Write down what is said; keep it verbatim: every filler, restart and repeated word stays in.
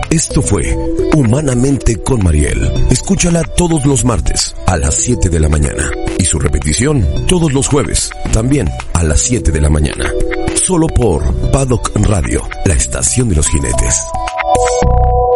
Esto fue Humanamente con Mariel. Escúchala todos los martes a las siete de la mañana y su repetición todos los jueves, también a las siete de la mañana. Solo por Paddock Radio, la estación de los jinetes.